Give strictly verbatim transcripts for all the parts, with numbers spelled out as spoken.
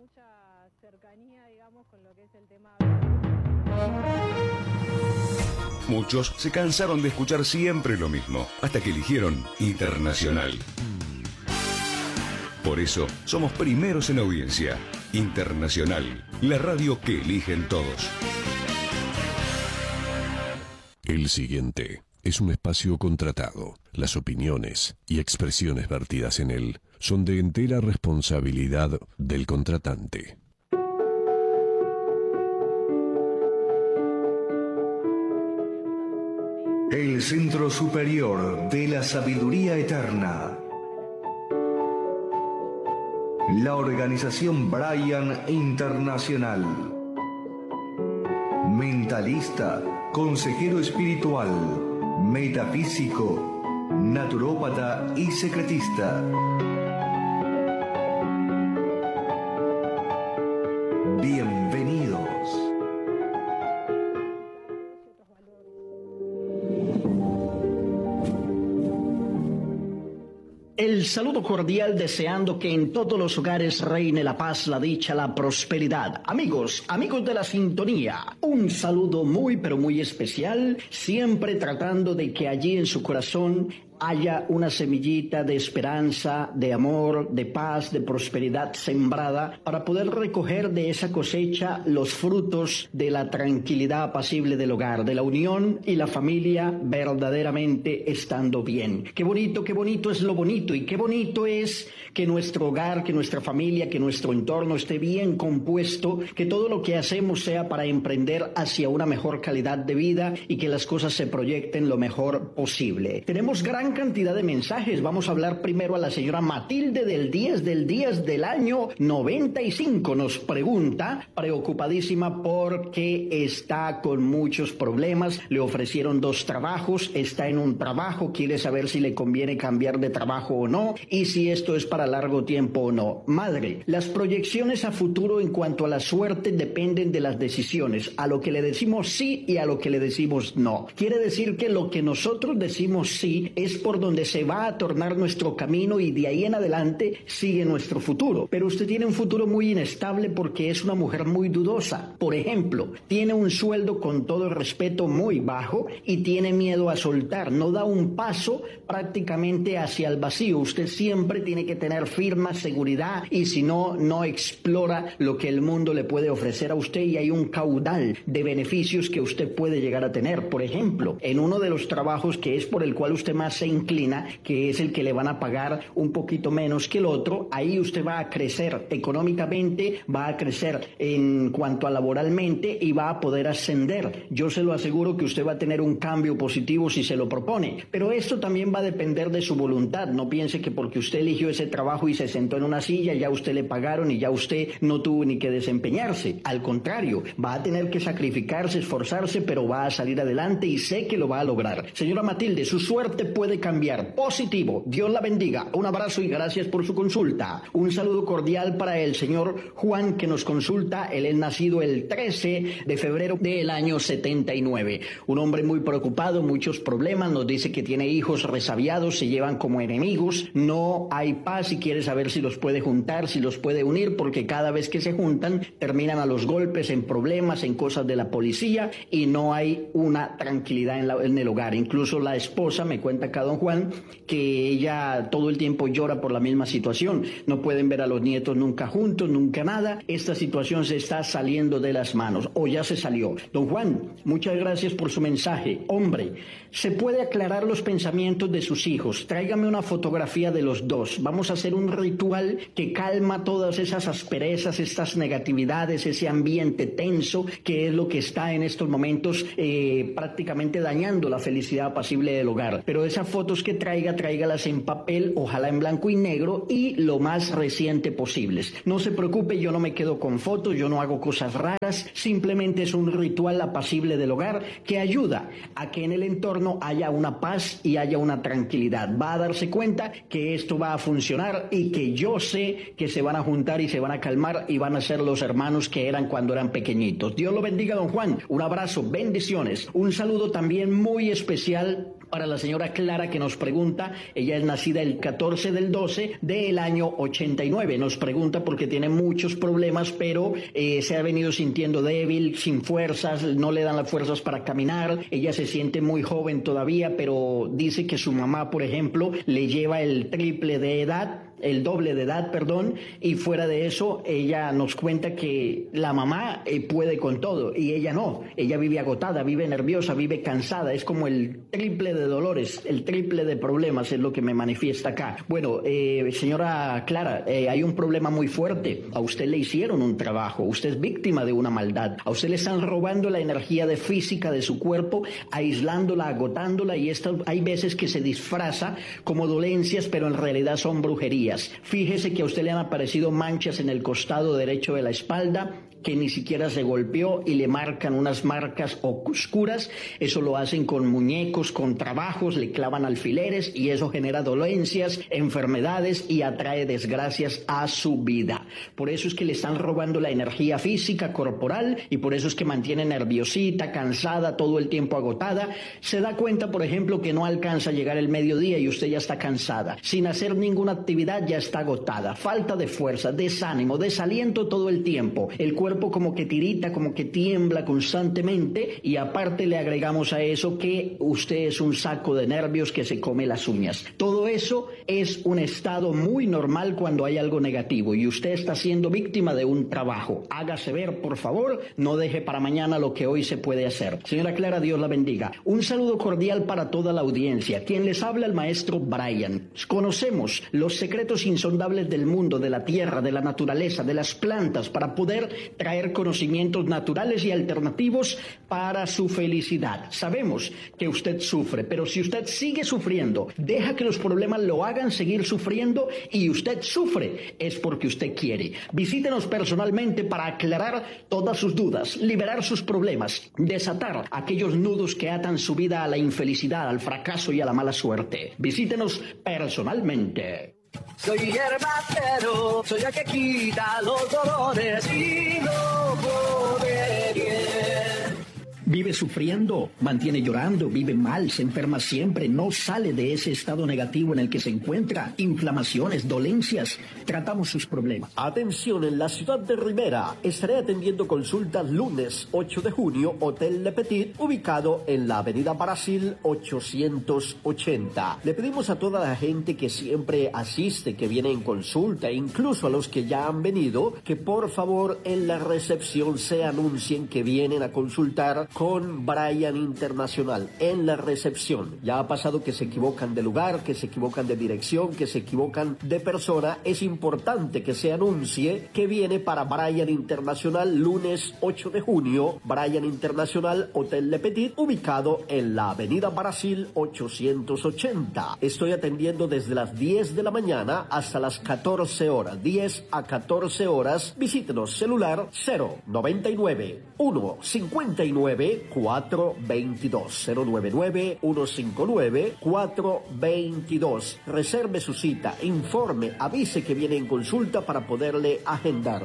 mucha cercanía, digamos, con lo que es el tema. Muchos se cansaron de escuchar siempre lo mismo, hasta que eligieron Internacional. Por eso, somos primeros en audiencia. Internacional, la radio que eligen todos. El siguiente es un espacio contratado. Las opiniones y expresiones vertidas en él son de entera responsabilidad del contratante. El Centro Superior de la Sabiduría Eterna. La organización Brian Internacional. Mentalista, consejero espiritual, metafísico, naturópata y secretista. Bienvenidos. El saludo cordial deseando que en todos los hogares reine la paz, la dicha, la prosperidad. Amigos, amigos de la sintonía, un saludo muy pero muy especial, siempre tratando de que allí en su corazón haya una semillita de esperanza, de amor, de paz, de prosperidad sembrada para poder recoger de esa cosecha los frutos de la tranquilidad apacible del hogar, de la unión y la familia verdaderamente estando bien. Qué bonito, qué bonito es lo bonito y qué bonito es que nuestro hogar, que nuestra familia, que nuestro entorno esté bien compuesto, que todo lo que hacemos sea para emprender hacia una mejor calidad de vida y que las cosas se proyecten lo mejor posible. Tenemos gran cantidad de mensajes. Vamos a hablar primero a la señora Matilde del diez del diez del año noventa y cinco. Nos pregunta, preocupadísima porque está con muchos problemas. Le ofrecieron dos trabajos, está en un trabajo, quiere saber si le conviene cambiar de trabajo o no y si esto es para largo tiempo o no. Madre, las proyecciones a futuro en cuanto a la suerte dependen de las decisiones, a lo que le decimos sí y a lo que le decimos no. Quiere decir que lo que nosotros decimos sí es por donde se va a tornar nuestro camino y de ahí en adelante sigue nuestro futuro. Pero usted tiene un futuro muy inestable porque es una mujer muy dudosa. Por ejemplo, tiene un sueldo con todo respeto muy bajo y tiene miedo a soltar. No da un paso prácticamente hacia el vacío. Usted siempre tiene que tener firma seguridad y si no, no explora lo que el mundo le puede ofrecer a usted y hay un caudal de beneficios que usted puede llegar a tener. Por ejemplo, en uno de los trabajos que es por el cual usted más se inclina, que es el que le van a pagar un poquito menos que el otro, ahí usted va a crecer económicamente, va a crecer en cuanto a laboralmente y va a poder ascender. Yo se lo aseguro que usted va a tener un cambio positivo si se lo propone, pero esto también va a depender de su voluntad. No piense que porque usted eligió ese trabajo y se sentó en una silla, ya usted le pagaron y ya usted no tuvo ni que desempeñarse. Al contrario, va a tener que sacrificarse, esforzarse, pero va a salir adelante y sé que lo va a lograr. Señora Matilde, su suerte puede cambiar. Positivo. Dios la bendiga. Un abrazo y gracias por su consulta. Un saludo cordial para el señor Juan que nos consulta. Él es nacido el trece de febrero del año setenta y nueve. Un hombre muy preocupado, muchos problemas. Nos dice que tiene hijos resabiados, se llevan como enemigos. No hay paz y quiere saber si los puede juntar, si los puede unir, porque cada vez que se juntan terminan a los golpes, en problemas, en cosas de la policía y no hay una tranquilidad en, la, en el hogar. Incluso la esposa me cuenta acá don Juan que ella todo el tiempo llora por la misma situación. No pueden ver a los nietos nunca juntos, nunca nada. Esta situación se está saliendo de las manos o ya se salió. Don Juan, muchas gracias por su mensaje. Hombre, ¿se puede aclarar los pensamientos de sus hijos? Tráigame una fotografía de los dos. Vamos a hacer un ritual que calma todas esas asperezas, estas negatividades, ese ambiente tenso que es lo que está en estos momentos eh, prácticamente dañando la felicidad apacible del hogar. Pero esas fotos que traiga, tráigalas en papel, ojalá en blanco y negro y lo más reciente posibles. No se preocupe, yo no me quedo con fotos, yo no hago cosas raras, simplemente es un ritual apacible del hogar que ayuda a que en el entorno haya una paz y haya una tranquilidad. Va a darse cuenta que esto va a funcionar y que yo sé que se van a juntar y se van a calmar y van a ser los hermanos que eran cuando eran pequeñitos. Dios lo bendiga, don Juan. Un abrazo, bendiciones. Un saludo también muy especial Para la señora Clara que nos pregunta, ella es nacida el catorce del doce del año ochenta y nueve. Nos pregunta porque tiene muchos problemas, pero eh, se ha venido sintiendo débil, sin fuerzas, no le dan las fuerzas para caminar. Ella se siente muy joven todavía, pero dice que su mamá, por ejemplo, le lleva el triple de edad, el doble de edad, perdón, y fuera de eso, ella nos cuenta que la mamá eh, puede con todo y ella no. Ella vive agotada, vive nerviosa, vive cansada, es como el triple de dolores, el triple de problemas es lo que me manifiesta acá. Bueno, eh, señora Clara, eh, hay un problema muy fuerte. A usted le hicieron un trabajo, usted es víctima de una maldad. A usted le están robando la energía de física de su cuerpo, aislándola, agotándola, y esto hay veces que se disfraza como dolencias, pero en realidad son brujerías. Fíjese que a usted le han aparecido manchas en el costado derecho de la espalda que ni siquiera se golpeó y le marcan unas marcas oscuras. Eso lo hacen con muñecos, con trabajos, le clavan alfileres y eso genera dolencias, enfermedades y atrae desgracias a su vida. Por eso es que le están robando la energía física, corporal, y por eso es que mantiene nerviosita, cansada, todo el tiempo agotada. Se da cuenta, por ejemplo, que no alcanza a llegar el mediodía y usted ya está cansada. Sin hacer ninguna actividad ya está agotada. Falta de fuerza, desánimo, desaliento todo el tiempo. El cuerpo como que tirita, como que tiembla constantemente, y aparte le agregamos a eso que usted es un saco de nervios que se come las uñas. Todo eso es un estado muy normal cuando hay algo negativo y usted está siendo víctima de un trabajo. Hágase ver, por favor, no deje para mañana lo que hoy se puede hacer. Señora Clara, Dios la bendiga. Un saludo cordial para toda la audiencia. Quien les habla, el maestro Brian. Conocemos los secretos insondables del mundo, de la tierra, de la naturaleza, de las plantas, para poder traer conocimientos naturales y alternativos para su felicidad. Sabemos que usted sufre, pero si usted sigue sufriendo, deja que los problemas lo hagan seguir sufriendo y usted sufre, es porque usted quiere. Visítenos personalmente para aclarar todas sus dudas, liberar sus problemas, desatar aquellos nudos que atan su vida a la infelicidad, al fracaso y a la mala suerte. Visítenos personalmente. Soy hierbacero, soy el que quita los dolores y no pone bien. Vive sufriendo, mantiene llorando, vive mal, se enferma siempre, no sale de ese estado negativo en el que se encuentra. Inflamaciones, dolencias, tratamos sus problemas. Atención, en la ciudad de Rivera estaré atendiendo consultas lunes ocho de junio, Hotel Le Petit, ubicado en la avenida Brasil ochocientos ochenta. Le pedimos a toda la gente que siempre asiste, que viene en consulta, incluso a los que ya han venido, que por favor en la recepción se anuncien que vienen a consultar con Brian Internacional en la recepción. Ya ha pasado que se equivocan de lugar, que se equivocan de dirección, que se equivocan de persona. Es importante que se anuncie que viene para Brian Internacional lunes ocho de junio, Brian Internacional, Hotel Le Petit, ubicado en la avenida Brasil ochocientos ochenta. Estoy atendiendo desde las diez de la mañana hasta las catorce horas, diez a catorce horas. Visítenos, celular cero noventa y nueve, uno cincuenta y nueve, cuatro veintidós, cero noventa y nueve, uno cincuenta y nueve, cuatro veintidós. Reserve su cita, informe, avise que viene en consulta para poderle agendar.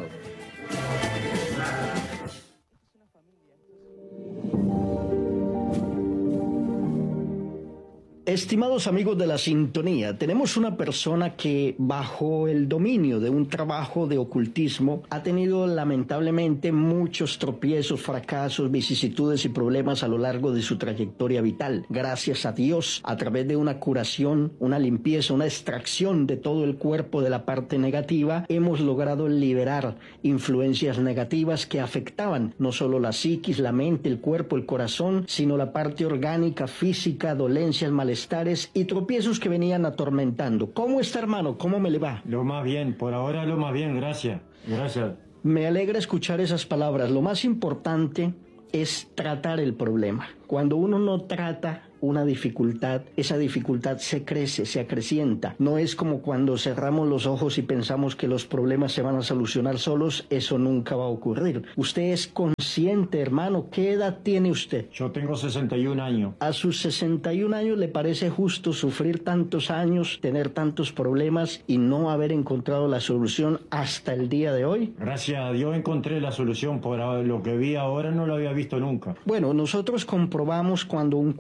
Estimados amigos de la sintonía, tenemos una persona que bajo el dominio de un trabajo de ocultismo ha tenido lamentablemente muchos tropiezos, fracasos, vicisitudes y problemas a lo largo de su trayectoria vital. Gracias a Dios, a través de una curación, una limpieza, una extracción de todo el cuerpo de la parte negativa, hemos logrado liberar influencias negativas que afectaban no solo la psiquis, la mente, el cuerpo, el corazón, sino la parte orgánica, física, dolencias, malestares y tropiezos que venían atormentando. ¿Cómo está, hermano? ¿Cómo me le va? Lo más bien, por ahora lo más bien, gracias. Gracias. Me alegra escuchar esas palabras. Lo más importante es tratar el problema. Cuando uno no trata una dificultad, esa dificultad se crece, se acrecienta. No es como cuando cerramos los ojos y pensamos que los problemas se van a solucionar solos. Eso nunca va a ocurrir. Usted es consciente, hermano. ¿Qué edad tiene usted? Yo tengo sesenta y un años. ¿A sus sesenta y un años le parece justo sufrir tantos años, tener tantos problemas y no haber encontrado la solución hasta el día de hoy? Gracias a Dios encontré la solución. Por lo que vi ahora no lo había visto nunca. Bueno, nosotros comprobamos cuando un cuerpo está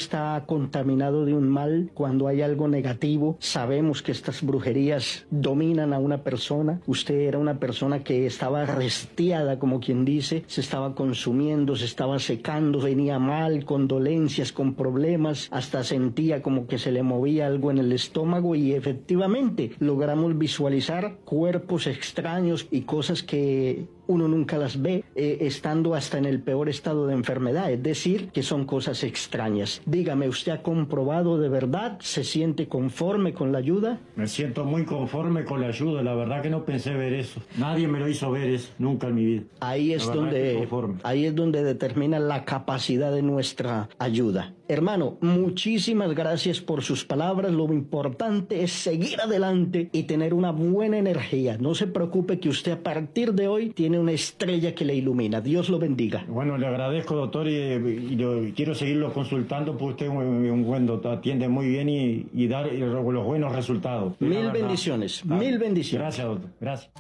está contaminado de un mal, cuando hay algo negativo, sabemos que estas brujerías dominan a una persona. Usted era una persona que estaba restiada, como quien dice, se estaba consumiendo, se estaba secando, venía mal, con dolencias, con problemas, hasta sentía como que se le movía algo en el estómago y efectivamente logramos visualizar cuerpos extraños y cosas que uno nunca las ve, eh, estando hasta en el peor estado de enfermedad, es decir, que son cosas extrañas. Dígame, ¿usted ha comprobado de verdad? ¿Se siente conforme con la ayuda? Me siento muy conforme con la ayuda, la verdad que no pensé ver eso. Nadie me lo hizo ver eso, nunca en mi vida. Ahí es, donde, ahí es donde determina la capacidad de nuestra ayuda. Hermano, muchísimas gracias por sus palabras. Lo importante es seguir adelante y tener una buena energía. No se preocupe que usted a partir de hoy tiene una estrella que le ilumina. Dios lo bendiga. Bueno, le agradezco, doctor, y, y, y quiero seguirlo consultando porque usted es un, un buen doctor, atiende muy bien y, y dar los buenos resultados. Mil bendiciones, ah, mil bendiciones. Gracias, doctor. Gracias.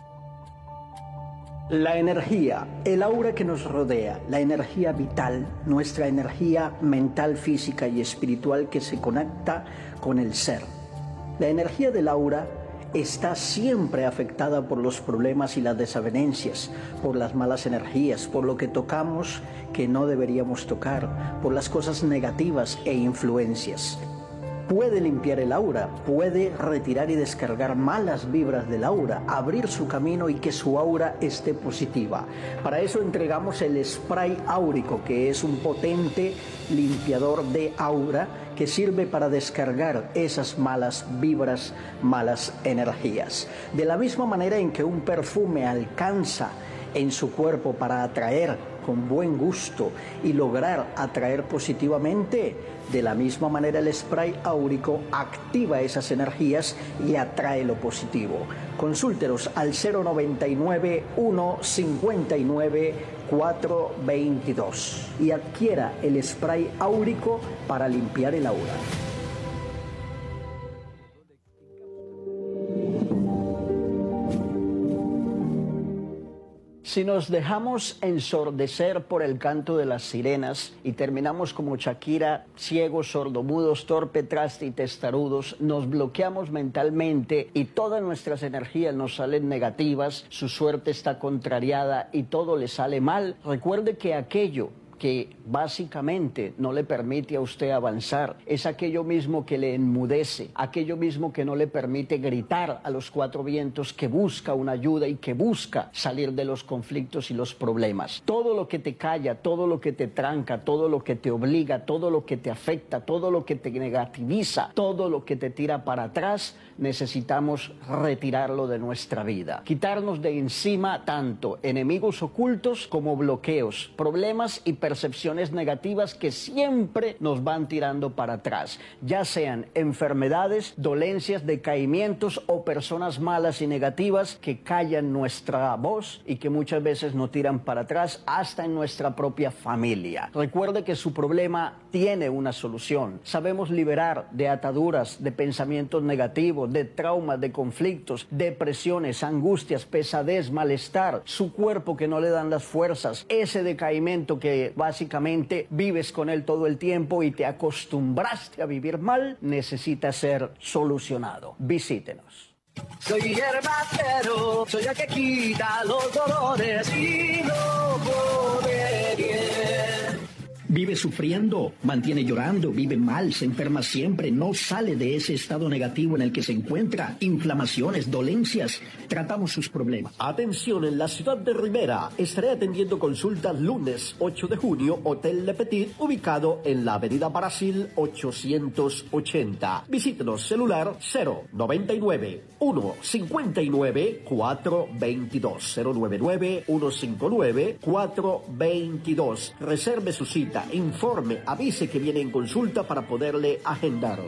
La energía, el aura que nos rodea, la energía vital, nuestra energía mental, física y espiritual que se conecta con el ser. La energía del aura está siempre afectada por los problemas y las desavenencias, por las malas energías, por lo que tocamos que no deberíamos tocar, por las cosas negativas e influencias. Puede limpiar el aura, puede retirar y descargar malas vibras del aura, abrir su camino y que su aura esté positiva. Para eso entregamos el spray áurico, que es un potente limpiador de aura que sirve para descargar esas malas vibras, malas energías. De la misma manera en que un perfume alcanza en su cuerpo para atraer con buen gusto y lograr atraer positivamente, de la misma manera el spray áurico activa esas energías y atrae lo positivo. Consúltenos al cero noventa y nueve, uno cincuenta y nueve, cuatro veintidós y adquiera el spray áurico para limpiar el aura. Si nos dejamos ensordecer por el canto de las sirenas y terminamos como Shakira, ciegos, sordomudos, torpe, traste y testarudos, nos bloqueamos mentalmente y todas nuestras energías nos salen negativas, su suerte está contrariada y todo le sale mal, recuerde que aquello que básicamente no le permite a usted avanzar, es aquello mismo que le enmudece, aquello mismo que no le permite gritar a los cuatro vientos, que busca una ayuda y que busca salir de los conflictos y los problemas. Todo lo que te calla, todo lo que te tranca, todo lo que te obliga, todo lo que te afecta, todo lo que te negativiza, todo lo que te tira para atrás, necesitamos retirarlo de nuestra vida. Quitarnos de encima tanto enemigos ocultos como bloqueos, problemas y percepciones negativas que siempre nos van tirando para atrás, ya sean enfermedades, dolencias, decaimientos o personas malas y negativas que callan nuestra voz y que muchas veces nos tiran para atrás hasta en nuestra propia familia. Recuerde que su problema tiene una solución. Sabemos liberar de ataduras, de pensamientos negativos, de traumas, de conflictos, depresiones, angustias, pesadez, malestar, su cuerpo que no le dan las fuerzas, ese decaimiento que básicamente vives con él todo el tiempo y te acostumbraste a vivir mal, necesita ser solucionado. Visítenos. Soy hierbacero, soy el que quita los dolores y no pone bien. Vive sufriendo, mantiene llorando, vive mal, se enferma siempre, no sale de ese estado negativo en el que se encuentra, inflamaciones, dolencias, tratamos sus problemas. Atención, en la ciudad de Rivera, estaré atendiendo consultas lunes ocho de junio, Hotel Le Petit, ubicado en la avenida Brasil ochocientos ochenta. Visítenos, celular cero noventa y nueve, uno cincuenta y nueve, cuatro veintidós, cero noventa y nueve, uno cincuenta y nueve, cuatro veintidós. Reserve su cita. Informe, avise que viene en consulta para poderle agendar.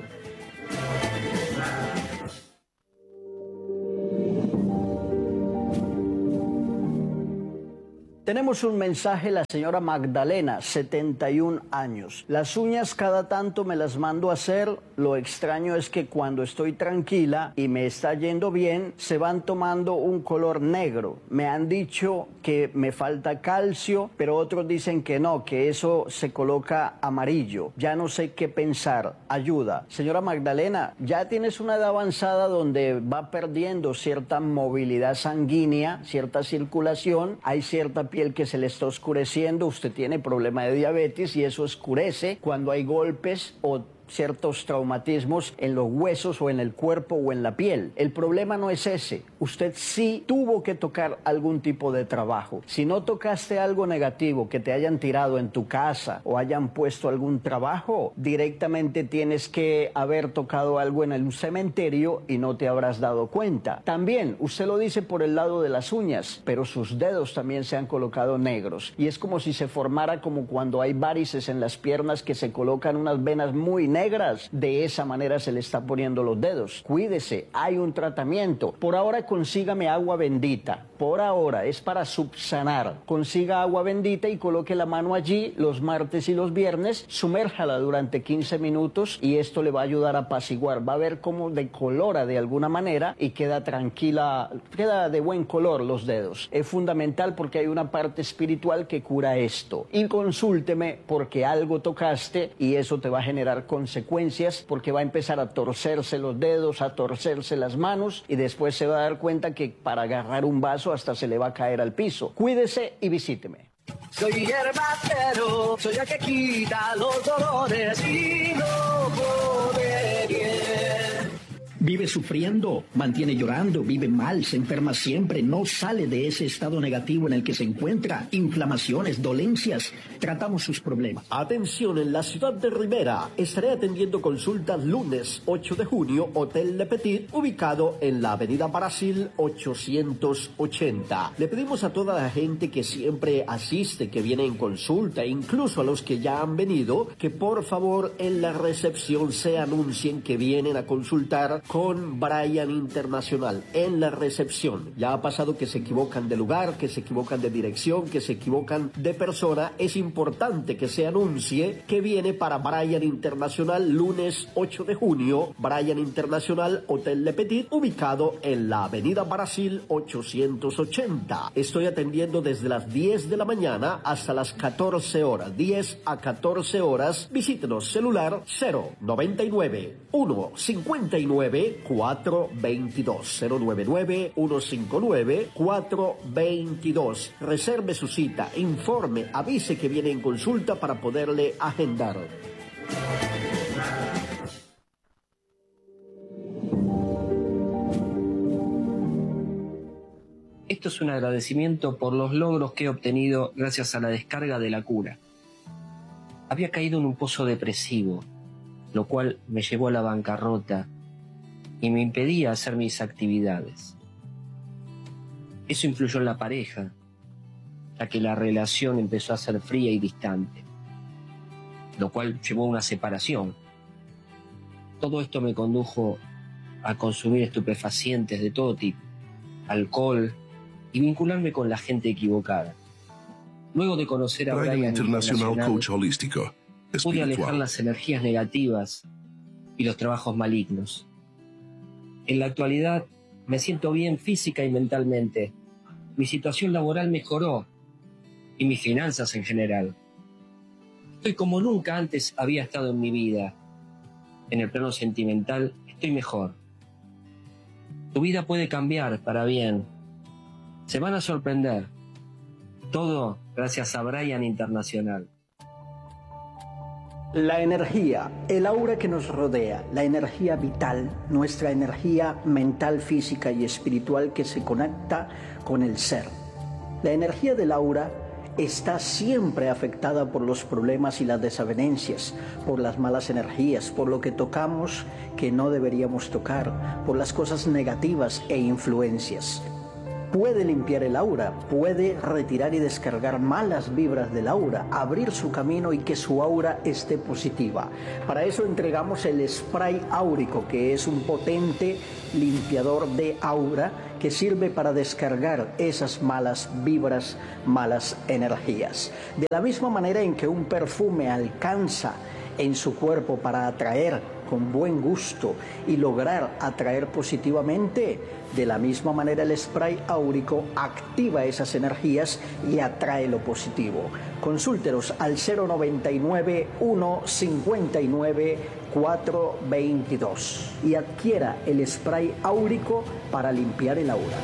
Tenemos un mensaje, la señora Magdalena, setenta y un años. Las uñas cada tanto me las mando a hacer. Lo extraño es que cuando estoy tranquila y me está yendo bien, se van tomando un color negro. Me han dicho que me falta calcio, pero otros dicen que no, que eso se coloca amarillo. Ya no sé qué pensar. Ayuda. Señora Magdalena, ya tienes una edad avanzada donde va perdiendo cierta movilidad sanguínea, cierta circulación, hay cierta piel que se le está oscureciendo, usted tiene problema de diabetes y eso oscurece cuando hay golpes o ciertos traumatismos en los huesos o en el cuerpo o en la piel. El problema no es ese. Usted sí tuvo que tocar algún tipo de trabajo. Si no tocaste algo negativo que te hayan tirado en tu casa o hayan puesto algún trabajo, directamente tienes que haber tocado algo en el cementerio y no te habrás dado cuenta. También, usted lo dice por el lado de las uñas, pero sus dedos también se han colocado negros. Y es como si se formara como cuando hay varices en las piernas que se colocan unas venas muy negras. De esa manera se le está poniendo los dedos. Cuídese, hay un tratamiento. Por ahora consígame agua bendita. Por ahora es para subsanar. Consiga agua bendita y coloque la mano allí los martes y los viernes. Sumérjala durante quince minutos y esto le va a ayudar a apaciguar. Va a ver cómo decolora de alguna manera y queda tranquila, queda de buen color los dedos. Es fundamental porque hay una parte espiritual que cura esto. Y consúlteme porque algo tocaste y eso te va a generar consecuencias porque va a empezar a torcerse los dedos, a torcerse las manos y después se va a dar cuenta que para agarrar un vaso hasta se le va a caer al piso. Cuídese y visíteme. Soy hierbacero, soy el que quita los dolores y no pone bien. Vive sufriendo, mantiene llorando, vive mal, se enferma siempre, no sale de ese estado negativo en el que se encuentra. Inflamaciones, dolencias, tratamos sus problemas. Atención, en la ciudad de Rivera estaré atendiendo consultas lunes ocho de junio, Hotel Le Petit, ubicado en la avenida Brasil ochocientos ochenta. Le pedimos a toda la gente que siempre asiste, que viene en consulta, incluso a los que ya han venido, que por favor en la recepción se anuncien que vienen a consultar con Brian Internacional en la recepción. Ya ha pasado que se equivocan de lugar, que se equivocan de dirección, que se equivocan de persona. Es importante que se anuncie que viene para Brian Internacional lunes ocho de junio, Brian Internacional, Hotel Le Petit, ubicado en la avenida Brasil ochocientos ochenta. Estoy atendiendo desde las diez de la mañana hasta las catorce horas, diez a catorce horas. Visítenos, celular cero noventa y nueve, uno cincuenta y nueve, cuatro veintidós, cero noventa y nueve, uno cincuenta y nueve, cuatro veintidós. Reserve su cita, informe, avise que viene en consulta para poderle agendar. Esto es un agradecimiento por los logros que he obtenido gracias a la descarga de la cura. Había caído en un pozo depresivo, lo cual me llevó a la bancarrota y me impedía hacer mis actividades. Eso influyó en la pareja, ya que la relación empezó a ser fría y distante, lo cual llevó a una separación. Todo esto me condujo a consumir estupefacientes de todo tipo, alcohol y vincularme con la gente equivocada. Luego de conocer a Brian Internacional, Coach Holístico, pude alejar las energías negativas y los trabajos malignos. En la actualidad me siento bien física y mentalmente. Mi situación laboral mejoró y mis finanzas en general. Estoy como nunca antes había estado en mi vida. En el plano sentimental estoy mejor. Tu vida puede cambiar para bien. Se van a sorprender. Todo gracias a Brian Internacional. La energía, el aura que nos rodea, la energía vital, nuestra energía mental, física y espiritual que se conecta con el ser. La energía del aura está siempre afectada por los problemas y las desavenencias, por las malas energías, por lo que tocamos que no deberíamos tocar, por las cosas negativas e influencias. puede limpiar el aura, puede retirar y descargar malas vibras del aura, abrir su camino y que su aura esté positiva. Para eso entregamos el spray áurico, que es un potente limpiador de aura que sirve para descargar esas malas vibras, malas energías. De la misma manera en que un perfume alcanza en su cuerpo para atraer con buen gusto y lograr atraer positivamente, de la misma manera el spray áurico activa esas energías y atrae lo positivo. Consúltenos al cero noventa y nueve, uno cincuenta y nueve, cuatro veintidós y adquiera el spray áurico para limpiar el aura.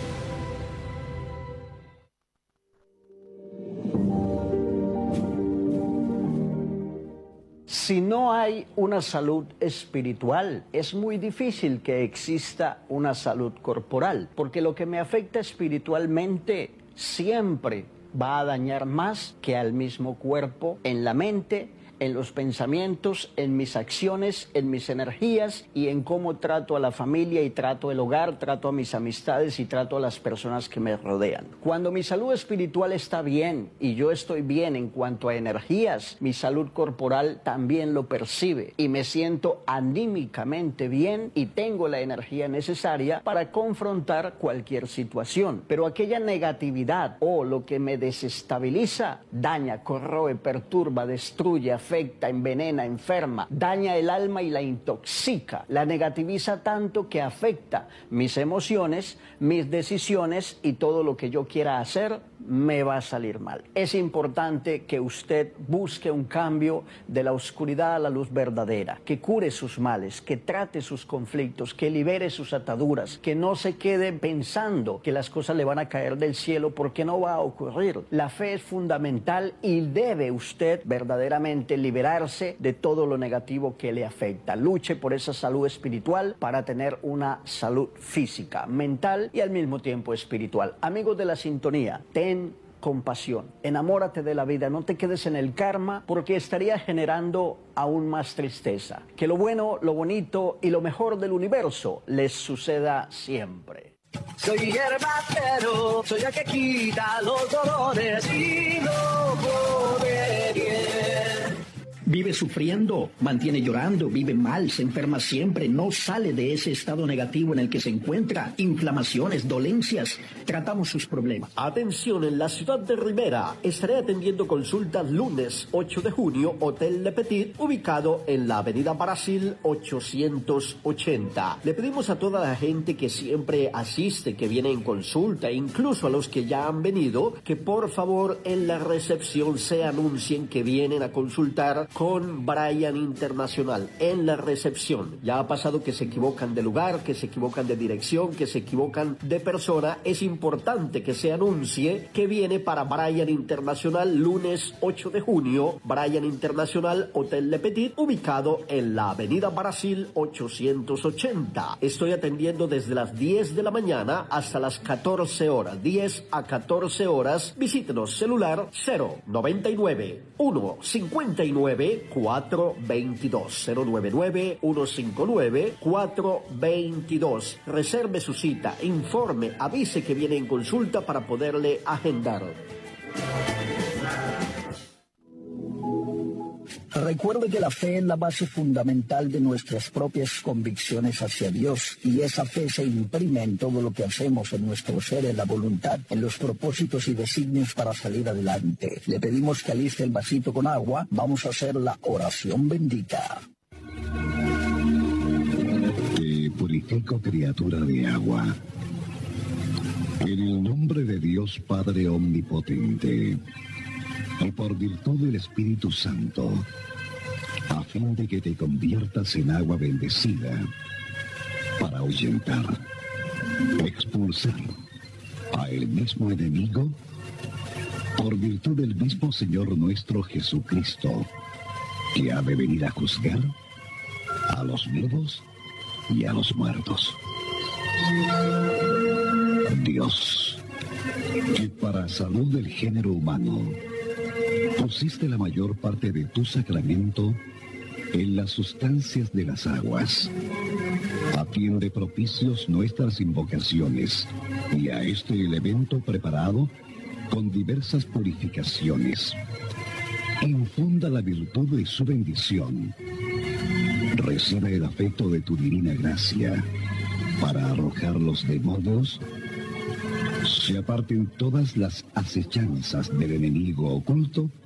Si no hay una salud espiritual, es muy difícil que exista una salud corporal, porque lo que me afecta espiritualmente siempre va a dañar más que al mismo cuerpo, en la mente, en los pensamientos, en mis acciones, en mis energías y en cómo trato a la familia y trato el hogar, trato a mis amistades y trato a las personas que me rodean. Cuando mi salud espiritual está bien y yo estoy bien en cuanto a energías, mi salud corporal también lo percibe y me siento anímicamente bien y tengo la energía necesaria para confrontar cualquier situación. Pero aquella negatividad o lo que me desestabiliza daña, corroe, perturba, destruye, afecta, envenena, enferma, daña el alma y la intoxica. La negativiza tanto que afecta mis emociones, mis decisiones y todo lo que yo quiera hacer me va a salir mal. Es importante que usted busque un cambio de la oscuridad a la luz verdadera, que cure sus males, que trate sus conflictos, que libere sus ataduras, que no se quede pensando que las cosas le van a caer del cielo porque no va a ocurrir. La fe es fundamental y debe usted verdaderamente liberarse de todo lo negativo que le afecta. Luche por esa salud espiritual para tener una salud física, mental y al mismo tiempo espiritual. Amigos de la sintonía, ten compasión, enamórate de la vida, no te quedes en el karma porque estaría generando aún más tristeza. Que lo bueno, lo bonito y lo mejor del universo les suceda siempre. Soy hierbacero, soy el que quita los dolores y no pone bien. Vive sufriendo, mantiene llorando, vive mal, se enferma siempre, no sale de ese estado negativo en el que se encuentra, inflamaciones, dolencias, tratamos sus problemas. Atención, en la ciudad de Rivera estaré atendiendo consultas lunes ocho de junio, Hotel Le Petit, ubicado en la avenida Brasil ochocientos ochenta. Le pedimos a toda la gente que siempre asiste, que viene en consulta, incluso a los que ya han venido, que por favor en la recepción se anuncien que vienen a consultar con Brian Internacional en la recepción. Ya ha pasado que se equivocan de lugar, que se equivocan de dirección, que se equivocan de persona. Es importante que se anuncie que viene para Brian Internacional lunes ocho de junio, Brian Internacional, Hotel Le Petit, ubicado en la avenida Brasil ochocientos ochenta. Estoy atendiendo desde las diez de la mañana hasta las catorce horas, diez a catorce horas. Visítenos, celular cero noventa y nueve, uno cincuenta y nueve, cuatro veintidós, cero noventa y nueve, uno cincuenta y nueve, cuatro veintidós. Reserve su cita, informe, avise que viene en consulta para poderle agendar. Recuerde que la fe es la base fundamental de nuestras propias convicciones hacia Dios y esa fe se imprime en todo lo que hacemos, en nuestro ser, en la voluntad, en los propósitos y designios para salir adelante. Le pedimos que aliste el vasito con agua. Vamos a hacer la oración bendita. Te purifico, criatura de agua, en el nombre de Dios Padre Omnipotente y por virtud del Espíritu Santo, a fin de que te conviertas en agua bendecida para ahuyentar, expulsar a el mismo enemigo por virtud del mismo Señor nuestro Jesucristo, que ha de venir a juzgar a los vivos y a los muertos. Dios, que para salud del género humano pusiste la mayor parte de tu sacramento en las sustancias de las aguas, Atiende propicios nuestras invocaciones y a este elemento preparado con diversas purificaciones. Infunda la virtud de su bendición. Recibe el afecto de tu divina gracia para arrojar los demonios. Se aparten todas las acechanzas del enemigo oculto